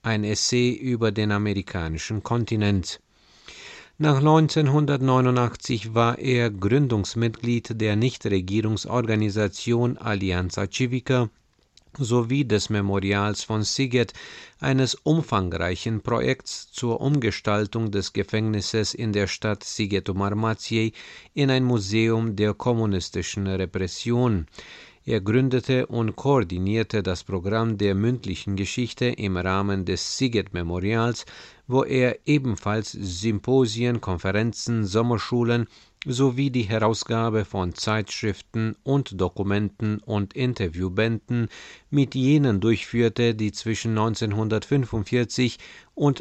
ein Essay über den amerikanischen Kontinent. Nach 1989 war er Gründungsmitglied der Nichtregierungsorganisation Alianza Civica sowie des Memorials von Sighet, eines umfangreichen Projekts zur Umgestaltung des Gefängnisses in der Stadt Sighetu in ein Museum der kommunistischen Repression. Er gründete und koordinierte das Programm der mündlichen Geschichte im Rahmen des Sighet-Memorials, wo er ebenfalls Symposien, Konferenzen, Sommerschulen sowie die Herausgabe von Zeitschriften und Dokumenten und Interviewbänden mit jenen durchführte, die zwischen 1945 und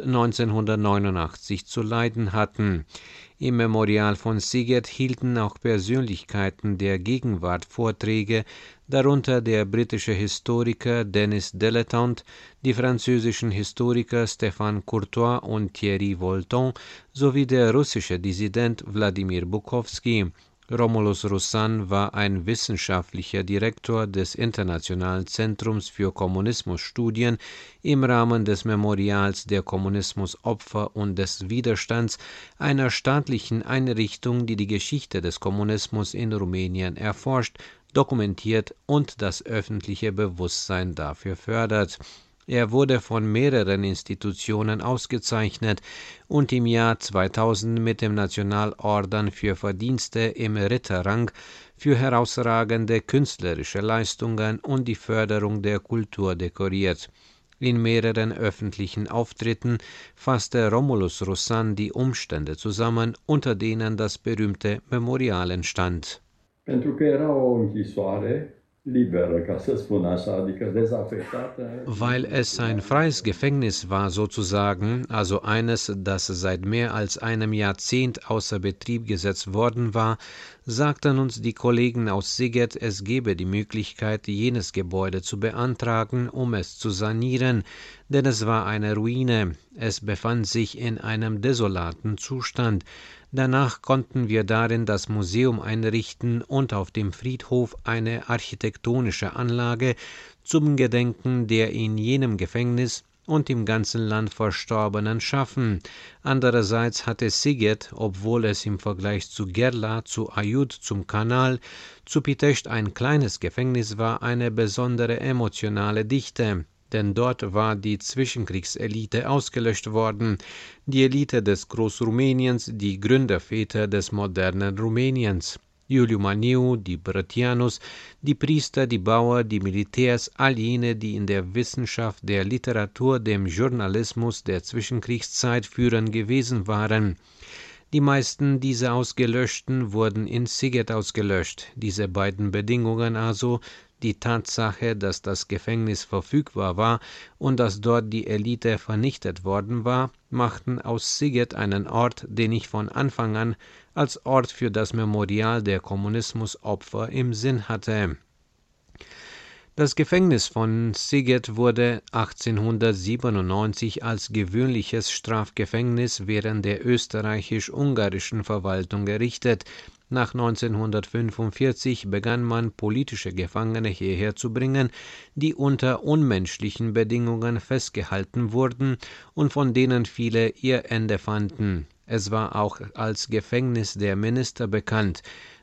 1989 zu leiden hatten. Im Memorial von Sighet hielten auch Persönlichkeiten der Gegenwart Vorträge, darunter der britische Historiker Denis Dilettant, die französischen Historiker Stéphane Courtois und Thierry Volton sowie der russische Dissident Wladimir Bukovsky. Romulus Russan war ein wissenschaftlicher Direktor des Internationalen Zentrums für Kommunismusstudien im Rahmen des Memorials der Kommunismusopfer und des Widerstands, einer staatlichen Einrichtung, die die Geschichte des Kommunismus in Rumänien erforscht, dokumentiert und das öffentliche Bewusstsein dafür fördert. Er wurde von mehreren Institutionen ausgezeichnet und im Jahr 2000 mit dem Nationalorden für Verdienste im Ritterrang für herausragende künstlerische Leistungen und die Förderung der Kultur dekoriert. In mehreren öffentlichen Auftritten fasste Romulus Russan die Umstände zusammen, unter denen das berühmte Memorial entstand. Pentru că era o închisoare liberă, ca să spun așa, adică dezafectată. Weil es ein freies Gefängnis war sozusagen, also eines, das seit mehr als einem Jahrzehnt außer Betrieb gesetzt worden war, sagten uns die Kollegen aus Sighet, es gebe die Möglichkeit, jenes Gebäude zu beantragen, um es zu sanieren, denn es war eine Ruine, es befand sich in einem desolaten Zustand. Danach konnten wir darin das Museum einrichten und auf dem Friedhof eine architektonische Anlage zum Gedenken der in jenem Gefängnis und im ganzen Land Verstorbenen schaffen. Andererseits hatte Sighet, obwohl es im Vergleich zu Gerla, zu Aiud, zum Kanal, zu Pitești ein kleines Gefängnis war, eine besondere emotionale Dichte. Denn dort war die Zwischenkriegselite ausgelöscht worden, die Elite des Großrumäniens, die Gründerväter des modernen Rumäniens. Iuliu Maniu, die Brătianus, die Priester, die Bauer, die Militärs, all jene, die in der Wissenschaft, der Literatur, dem Journalismus der Zwischenkriegszeit führend gewesen waren. Die meisten dieser Ausgelöschten wurden in Sighet ausgelöscht. Diese beiden Bedingungen also, die Tatsache, dass das Gefängnis verfügbar war und dass dort die Elite vernichtet worden war, machten aus Sighet einen Ort, den ich von Anfang an als Ort für das Memorial der Kommunismusopfer im Sinn hatte. Das Gefängnis von Sighet wurde 1897 als gewöhnliches Strafgefängnis während der österreichisch-ungarischen Verwaltung errichtet. Nach 1945 begann man, politische Gefangene hierher zu bringen, die unter unmenschlichen Bedingungen festgehalten wurden und von denen viele ihr Ende fanden. Es war auch als Gefängnis der Minister bekannt.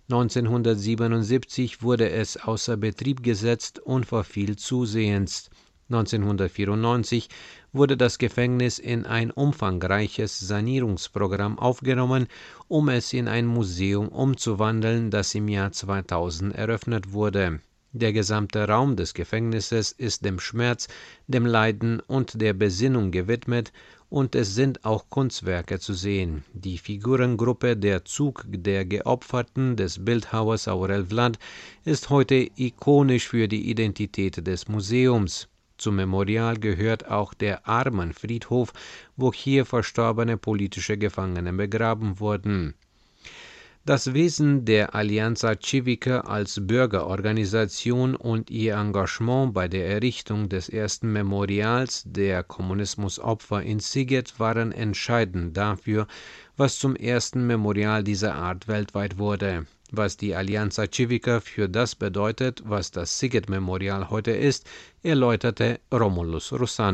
1977 wurde es außer Betrieb gesetzt und verfiel zusehends. 1994 wurde das Gefängnis in ein umfangreiches Sanierungsprogramm aufgenommen, um es in ein Museum umzuwandeln, das im Jahr 2000 eröffnet wurde. Der gesamte Raum des Gefängnisses ist dem Schmerz, dem Leiden und der Besinnung gewidmet, und es sind auch Kunstwerke zu sehen. Die Figurengruppe Der Zug der Geopferten des Bildhauers Aurel Vlad ist heute ikonisch für die Identität des Museums. Zum Memorial gehört auch der Armenfriedhof, wo hier verstorbene politische Gefangene begraben wurden. Das Wesen der Alianza Civica als Bürgerorganisation und ihr Engagement bei der Errichtung des ersten Memorials der Kommunismusopfer in Sighet waren entscheidend dafür, was zum ersten Memorial dieser Art weltweit wurde. Was die Alianza Civica für das bedeutet, was das Sighet-Memorial heute ist, erläuterte Romulus Russan.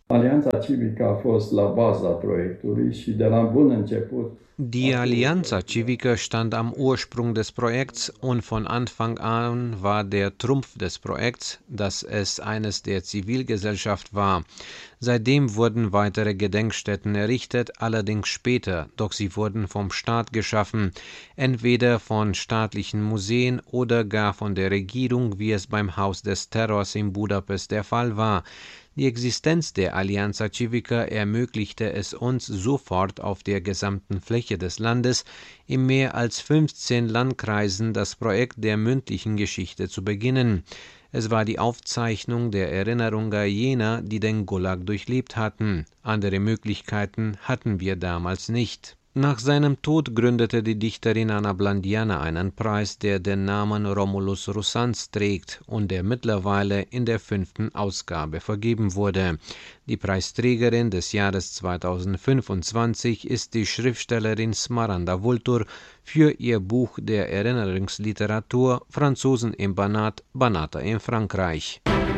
Alianța Civică a fost la baza proiectului și de la bun început. Die Alianza Civica stand am Ursprung des Projekts und von Anfang an war der Trumpf des Projekts, dass es eines der Zivilgesellschaft war. Seitdem wurden weitere Gedenkstätten errichtet, allerdings später, doch sie wurden vom Staat geschaffen, entweder von staatlichen Museen oder gar von der Regierung, wie es beim Haus des Terrors in Budapest der Fall war. Die Existenz der Alianza Civica ermöglichte es uns sofort auf der gesamten Fläche des Landes in mehr als 15 Landkreisen das Projekt der mündlichen Geschichte zu beginnen. Es war die Aufzeichnung der Erinnerungen jener, die den Gulag durchlebt hatten. Andere Möglichkeiten hatten wir damals nicht. Nach seinem Tod gründete die Dichterin Anna Blandiana einen Preis, der den Namen Romulus Russans trägt und der mittlerweile in der 5. Ausgabe vergeben wurde. Die Preisträgerin des Jahres 2025 ist die Schriftstellerin Smaranda Vultur für ihr Buch der Erinnerungsliteratur Franzosen im Banat, Banata in Frankreich.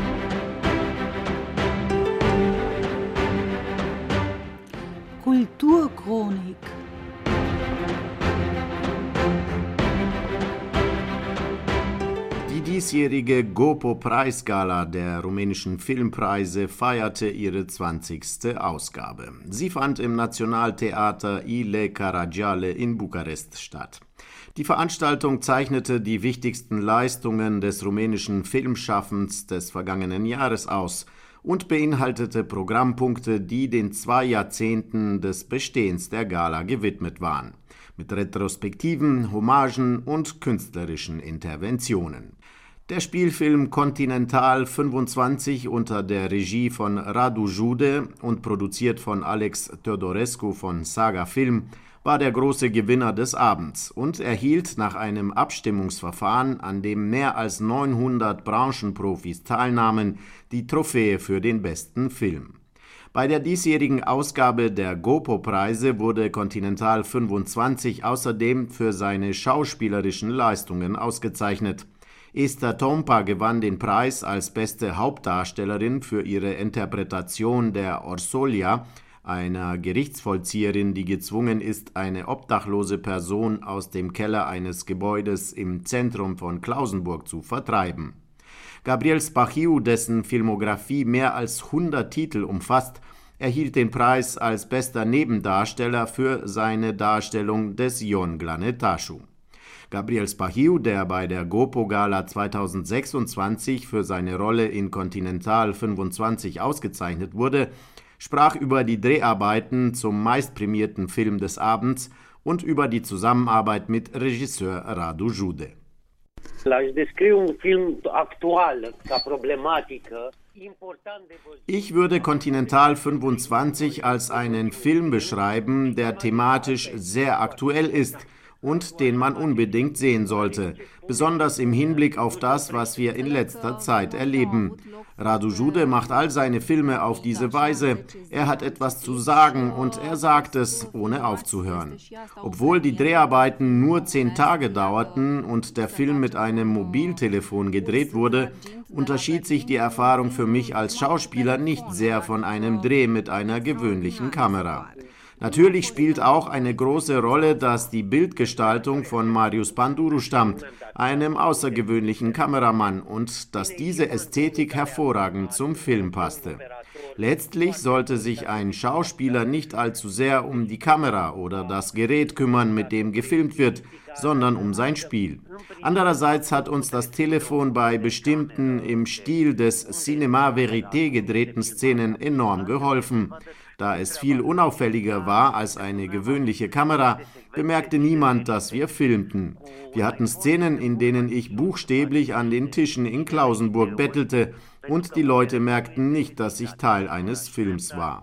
Kulturchronik. Die diesjährige Gopo-Preisgala der rumänischen Filmpreise feierte ihre 20. Ausgabe. Sie fand im Nationaltheater Ile Caragiale in Bukarest statt. Die Veranstaltung zeichnete die wichtigsten Leistungen des rumänischen Filmschaffens des vergangenen Jahres aus und beinhaltete Programmpunkte, die den 2 Jahrzehnten des Bestehens der Gala gewidmet waren, mit Retrospektiven, Hommagen und künstlerischen Interventionen. Der Spielfilm Continental 25 unter der Regie von Radu Jude und produziert von Alex Teodorescu von Saga Film war der große Gewinner des Abends und erhielt nach einem Abstimmungsverfahren, an dem mehr als 900 Branchenprofis teilnahmen, die Trophäe für den besten Film. Bei der diesjährigen Ausgabe der Gopo-Preise wurde Continental 25 außerdem für seine schauspielerischen Leistungen ausgezeichnet. Esther Tompa gewann den Preis als beste Hauptdarstellerin für ihre Interpretation der Orsolia, einer Gerichtsvollzieherin, die gezwungen ist, eine obdachlose Person aus dem Keller eines Gebäudes im Zentrum von Klausenburg zu vertreiben. Gabriel Spahiu, dessen Filmografie mehr als 100 Titel umfasst, erhielt den Preis als bester Nebendarsteller für seine Darstellung des Ion Glanetașu. Gabriel Spahiu, der bei der Gopo-Gala 2026 für seine Rolle in Continental 25 ausgezeichnet wurde, sprach über die Dreharbeiten zum meistprämierten Film des Abends und über die Zusammenarbeit mit Regisseur Radu Jude. Ich würde Continental 25 als einen Film beschreiben, der thematisch sehr aktuell ist und den man unbedingt sehen sollte, besonders im Hinblick auf das, was wir in letzter Zeit erleben. Radu Jude macht all seine Filme auf diese Weise. Er hat etwas zu sagen und er sagt es, ohne aufzuhören. Obwohl die Dreharbeiten nur 10 Tage dauerten und der Film mit einem Mobiltelefon gedreht wurde, unterschied sich die Erfahrung für mich als Schauspieler nicht sehr von einem Dreh mit einer gewöhnlichen Kamera. Natürlich spielt auch eine große Rolle, dass die Bildgestaltung von Marius Panduru stammt, einem außergewöhnlichen Kameramann, und dass diese Ästhetik hervorragend zum Film passte. Letztlich sollte sich ein Schauspieler nicht allzu sehr um die Kamera oder das Gerät kümmern, mit dem gefilmt wird, sondern um sein Spiel. Andererseits hat uns das Telefon bei bestimmten im Stil des Cinéma Vérité gedrehten Szenen enorm geholfen. Da es viel unauffälliger war als eine gewöhnliche Kamera, bemerkte niemand, dass wir filmten. Wir hatten Szenen, in denen ich buchstäblich an den Tischen in Klausenburg bettelte und die Leute merkten nicht, dass ich Teil eines Films war.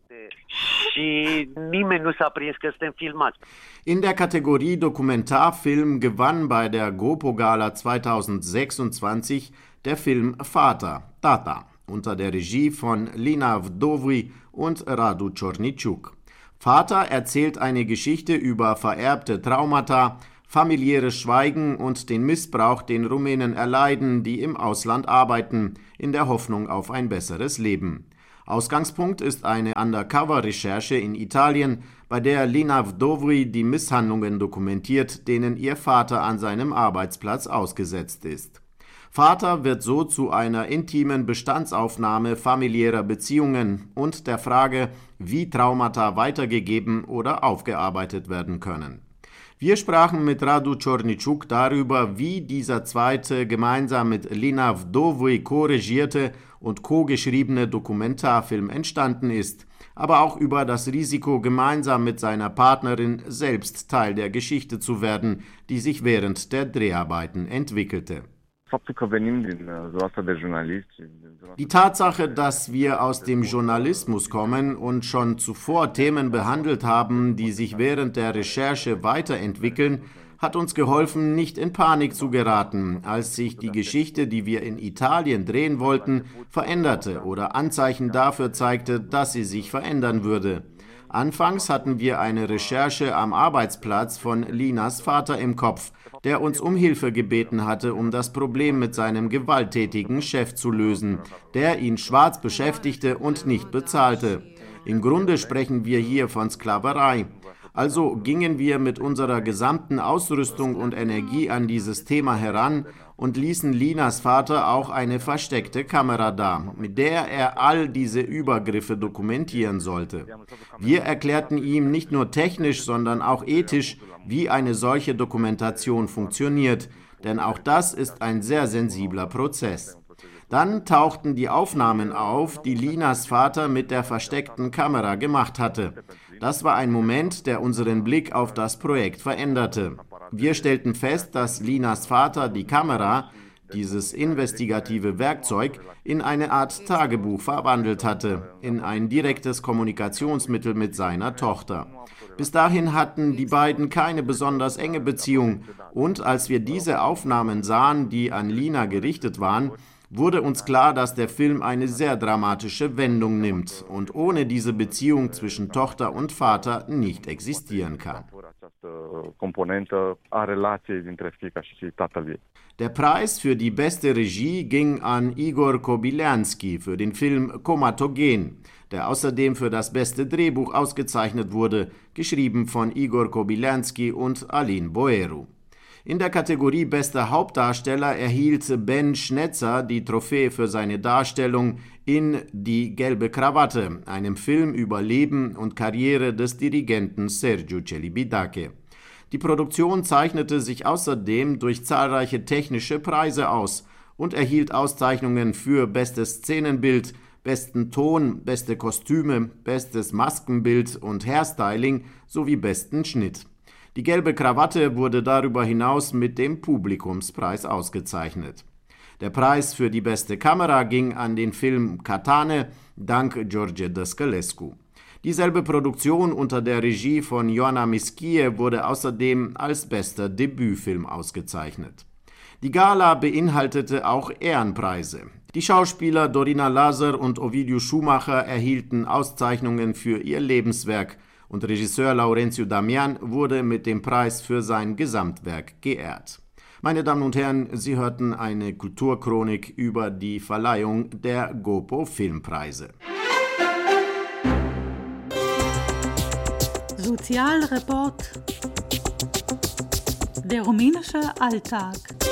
In der Kategorie Dokumentarfilm gewann bei der Gopo-Gala 2026 der Film Vater, Tata, unter der Regie von Lina Vdovi und Radu Czorniciuk. Vater erzählt eine Geschichte über vererbte Traumata, familiäres Schweigen und den Missbrauch, den Rumänen erleiden, die im Ausland arbeiten, in der Hoffnung auf ein besseres Leben. Ausgangspunkt ist eine Undercover-Recherche in Italien, bei der Lina Vdovri die Misshandlungen dokumentiert, denen ihr Vater an seinem Arbeitsplatz ausgesetzt ist. Vater wird so zu einer intimen Bestandsaufnahme familiärer Beziehungen und der Frage, wie Traumata weitergegeben oder aufgearbeitet werden können. Wir sprachen mit Radu Czorniczuk darüber, wie dieser zweite gemeinsam mit Lina Vdovri co-regierte und co-geschriebene Dokumentarfilm entstanden ist, aber auch über das Risiko, gemeinsam mit seiner Partnerin selbst Teil der Geschichte zu werden, die sich während der Dreharbeiten entwickelte. Die Tatsache, dass wir aus dem Journalismus kommen und schon zuvor Themen behandelt haben, die sich während der Recherche weiterentwickeln, hat uns geholfen, nicht in Panik zu geraten, als sich die Geschichte, die wir in Italien drehen wollten, veränderte oder Anzeichen dafür zeigte, dass sie sich verändern würde. Anfangs hatten wir eine Recherche am Arbeitsplatz von Linas Vater im Kopf, der uns um Hilfe gebeten hatte, um das Problem mit seinem gewalttätigen Chef zu lösen, der ihn schwarz beschäftigte und nicht bezahlte. Im Grunde sprechen wir hier von Sklaverei. Also gingen wir mit unserer gesamten Ausrüstung und Energie an dieses Thema heran und ließen Linas Vater auch eine versteckte Kamera da, mit der er all diese Übergriffe dokumentieren sollte. Wir erklärten ihm nicht nur technisch, sondern auch ethisch, wie eine solche Dokumentation funktioniert, denn auch das ist ein sehr sensibler Prozess. Dann tauchten die Aufnahmen auf, die Linas Vater mit der versteckten Kamera gemacht hatte. Das war ein Moment, der unseren Blick auf das Projekt veränderte. Wir stellten fest, dass Linas Vater die Kamera, dieses investigative Werkzeug, in eine Art Tagebuch verwandelt hatte, in ein direktes Kommunikationsmittel mit seiner Tochter. Bis dahin hatten die beiden keine besonders enge Beziehung und als wir diese Aufnahmen sahen, die an Lina gerichtet waren, wurde uns klar, dass der Film eine sehr dramatische Wendung nimmt und ohne diese Beziehung zwischen Tochter und Vater nicht existieren kann. Der Preis für die beste Regie ging an Igor Kobylanski für den Film Komatogen, der außerdem für das beste Drehbuch ausgezeichnet wurde, geschrieben von Igor Kobylanski und Alin Boeru. In der Kategorie Bester Hauptdarsteller erhielt Ben Schnetzer die Trophäe für seine Darstellung in Die gelbe Krawatte, einem Film über Leben und Karriere des Dirigenten Sergiu Celibidache. Die Produktion zeichnete sich außerdem durch zahlreiche technische Preise aus und erhielt Auszeichnungen für bestes Szenenbild, besten Ton, beste Kostüme, bestes Maskenbild und Hairstyling sowie besten Schnitt. Die gelbe Krawatte wurde darüber hinaus mit dem Publikumspreis ausgezeichnet. Der Preis für die beste Kamera ging an den Film Katane dank George Dascălescu. Dieselbe Produktion unter der Regie von Ioana Mischie wurde außerdem als bester Debütfilm ausgezeichnet. Die Gala beinhaltete auch Ehrenpreise. Die Schauspieler Dorina Lazar und Ovidiu Schumacher erhielten Auszeichnungen für ihr Lebenswerk und Regisseur Laurenzio Damian wurde mit dem Preis für sein Gesamtwerk geehrt. Meine Damen und Herren, Sie hörten eine Kulturchronik über die Verleihung der Gopo Filmpreise. Sozialreport. Der rumänische Alltag.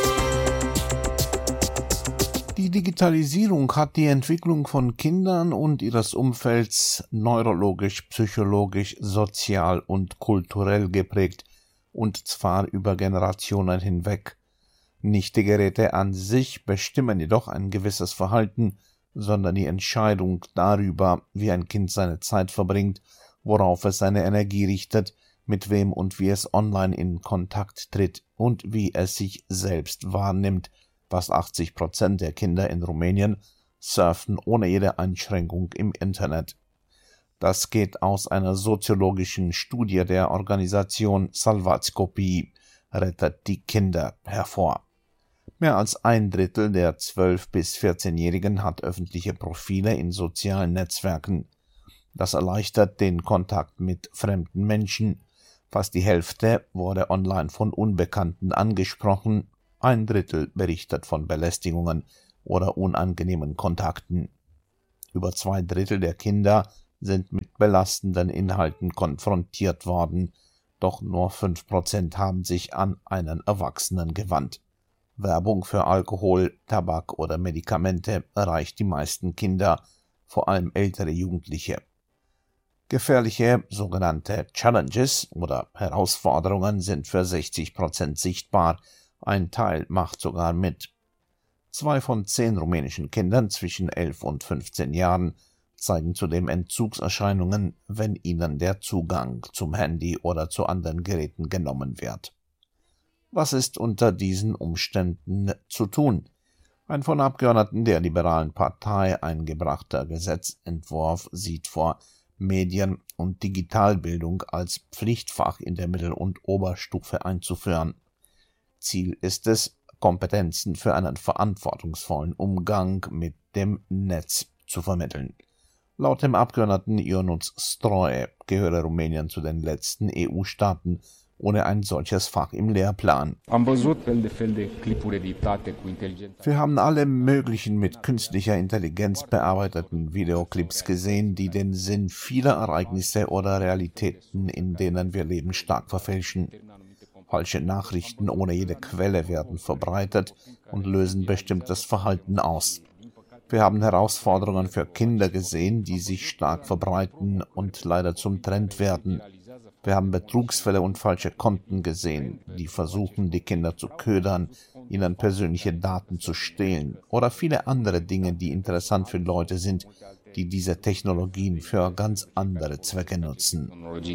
Die Digitalisierung hat die Entwicklung von Kindern und ihres Umfelds neurologisch, psychologisch, sozial und kulturell geprägt, und zwar über Generationen hinweg. Nicht die Geräte an sich bestimmen jedoch ein gewisses Verhalten, sondern die Entscheidung darüber, wie ein Kind seine Zeit verbringt, worauf es seine Energie richtet, mit wem und wie es online in Kontakt tritt und wie es sich selbst wahrnimmt. Fast 80% der Kinder in Rumänien surfen ohne jede Einschränkung im Internet. Das geht aus einer soziologischen Studie der Organisation Salvați Copiii, rettet die Kinder, hervor. Mehr als 1/3 der 12- bis 14-Jährigen hat öffentliche Profile in sozialen Netzwerken. Das erleichtert den Kontakt mit fremden Menschen. Fast die Hälfte wurde online von Unbekannten angesprochen. 1/3 berichtet von Belästigungen oder unangenehmen Kontakten. Über 2/3 der Kinder sind mit belastenden Inhalten konfrontiert worden, doch nur 5% haben sich an einen Erwachsenen gewandt. Werbung für Alkohol, Tabak oder Medikamente erreicht die meisten Kinder, vor allem ältere Jugendliche. Gefährliche sogenannte Challenges oder Herausforderungen sind für 60% sichtbar, ein Teil macht sogar mit. 2 von 10 rumänischen Kindern zwischen 11 und 15 Jahren zeigen zudem Entzugserscheinungen, wenn ihnen der Zugang zum Handy oder zu anderen Geräten genommen wird. Was ist unter diesen Umständen zu tun? Ein von Abgeordneten der Liberalen Partei eingebrachter Gesetzentwurf sieht vor, Medien- und Digitalbildung als Pflichtfach in der Mittel- und Oberstufe einzuführen. Ziel ist es, Kompetenzen für einen verantwortungsvollen Umgang mit dem Netz zu vermitteln. Laut dem Abgeordneten Ionuț Stroie gehöre Rumänien zu den letzten EU-Staaten ohne ein solches Fach im Lehrplan. Wir haben alle möglichen mit künstlicher Intelligenz bearbeiteten Videoclips gesehen, die den Sinn vieler Ereignisse oder Realitäten, in denen wir leben, stark verfälschen. Falsche Nachrichten ohne jede Quelle werden verbreitet und lösen bestimmtes Verhalten aus. Wir haben Herausforderungen für Kinder gesehen, die sich stark verbreiten und leider zum Trend werden. Wir haben Betrugsfälle und falsche Konten gesehen, die versuchen, die Kinder zu ködern, ihnen persönliche Daten zu stehlen oder viele andere Dinge, die interessant für Leute sind, die diese Technologien für ganz andere Zwecke nutzen.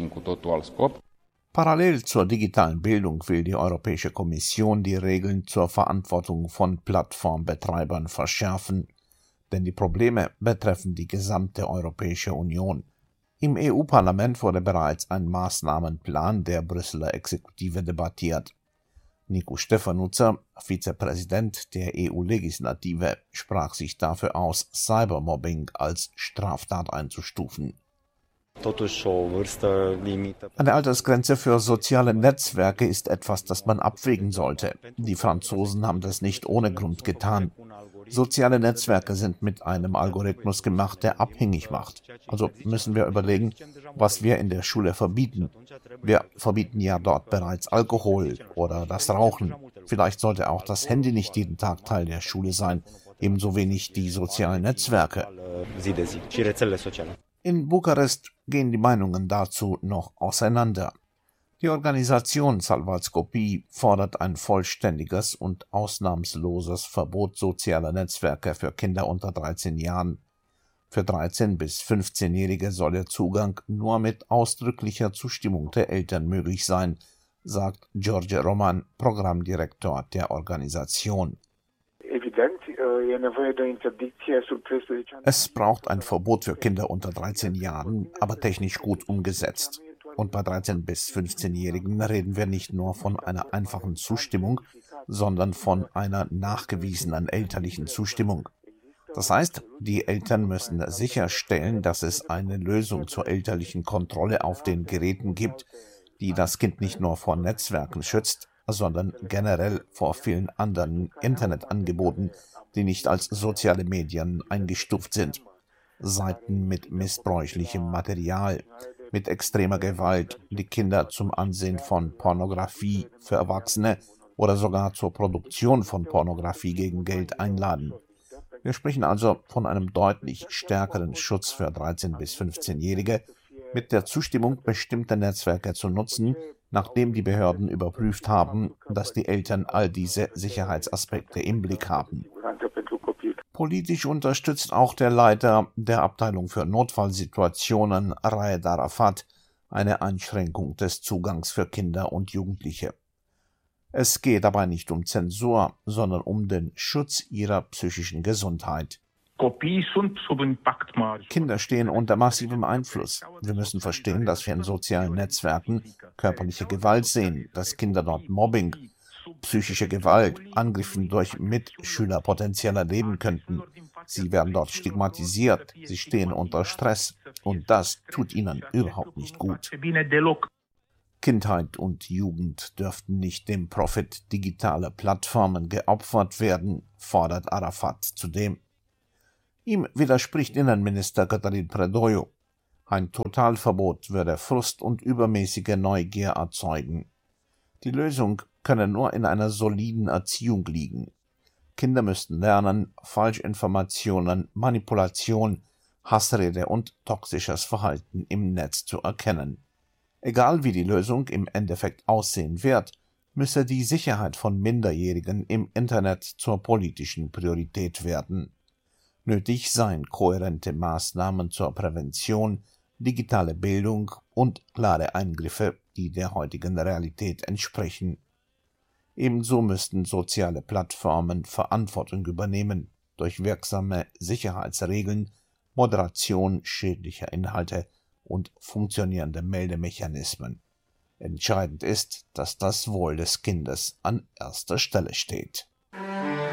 Parallel zur digitalen Bildung will die Europäische Kommission die Regeln zur Verantwortung von Plattformbetreibern verschärfen, denn die Probleme betreffen die gesamte Europäische Union. Im EU-Parlament wurde bereits ein Maßnahmenplan der Brüsseler Exekutive debattiert. Nicu Ștefănuță, Vizepräsident der EU-Legislative, sprach sich dafür aus, Cybermobbing als Straftat einzustufen. Eine Altersgrenze für soziale Netzwerke ist etwas, das man abwägen sollte. Die Franzosen haben das nicht ohne Grund getan. Soziale Netzwerke sind mit einem Algorithmus gemacht, der abhängig macht. Also müssen wir überlegen, was wir in der Schule verbieten. Wir verbieten ja dort bereits Alkohol oder das Rauchen. Vielleicht sollte auch das Handy nicht jeden Tag Teil der Schule sein, ebenso wenig die sozialen Netzwerke. In Bukarest gehen die Meinungen dazu noch auseinander. Die Organisation Salvați fordert ein vollständiges und ausnahmsloses Verbot sozialer Netzwerke für Kinder unter 13 Jahren. Für 13- bis 15-Jährige soll der Zugang nur mit ausdrücklicher Zustimmung der Eltern möglich sein, sagt George Roman, Programmdirektor der Organisation. Es braucht ein Verbot für Kinder unter 13 Jahren, aber technisch gut umgesetzt. Und bei 13- bis 15-Jährigen reden wir nicht nur von einer einfachen Zustimmung, sondern von einer nachgewiesenen elterlichen Zustimmung. Das heißt, die Eltern müssen sicherstellen, dass es eine Lösung zur elterlichen Kontrolle auf den Geräten gibt, die das Kind nicht nur vor Netzwerken schützt, sondern generell vor vielen anderen Internetangeboten, die nicht als soziale Medien eingestuft sind. Seiten mit missbräuchlichem Material, mit extremer Gewalt, die Kinder zum Ansehen von Pornografie für Erwachsene oder sogar zur Produktion von Pornografie gegen Geld einladen. Wir sprechen also von einem deutlich stärkeren Schutz für 13- bis 15-Jährige, mit der Zustimmung bestimmter Netzwerke zu nutzen, nachdem die Behörden überprüft haben, dass die Eltern all diese Sicherheitsaspekte im Blick haben. Politisch unterstützt auch der Leiter der Abteilung für Notfallsituationen, Raed Arafat, eine Einschränkung des Zugangs für Kinder und Jugendliche. Es geht dabei nicht um Zensur, sondern um den Schutz ihrer psychischen Gesundheit. Kinder stehen unter massivem Einfluss. Wir müssen verstehen, dass wir in sozialen Netzwerken körperliche Gewalt sehen, dass Kinder dort Mobbing, psychische Gewalt, Angriffen durch Mitschüler potenziell erleben könnten. Sie werden dort stigmatisiert, sie stehen unter Stress und das tut ihnen überhaupt nicht gut. Kindheit und Jugend dürften nicht dem Profit digitaler Plattformen geopfert werden, fordert Arafat zudem. Ihm widerspricht Innenminister Cătălin Predoiu. Ein Totalverbot würde Frust und übermäßige Neugier erzeugen. Die Lösung könne nur in einer soliden Erziehung liegen. Kinder müssten lernen, Falschinformationen, Manipulation, Hassrede und toxisches Verhalten im Netz zu erkennen. Egal wie die Lösung im Endeffekt aussehen wird, müsse die Sicherheit von Minderjährigen im Internet zur politischen Priorität werden. Nötig seien kohärente Maßnahmen zur Prävention, digitale Bildung und klare Eingriffe, die der heutigen Realität entsprechen. Ebenso müssten soziale Plattformen Verantwortung übernehmen durch wirksame Sicherheitsregeln, Moderation schädlicher Inhalte und funktionierende Meldemechanismen. Entscheidend ist, dass das Wohl des Kindes an erster Stelle steht.